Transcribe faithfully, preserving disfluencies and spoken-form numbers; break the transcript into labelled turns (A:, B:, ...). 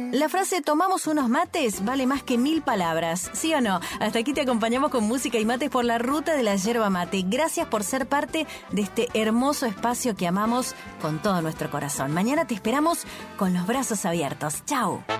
A: La frase tomamos unos mates vale más que mil palabras, ¿sí o no? Hasta aquí te acompañamos con música y mates por la ruta de la yerba mate. Gracias por ser parte de este hermoso espacio que amamos con todo nuestro corazón. Mañana te esperamos con los brazos abiertos. ¡Chao!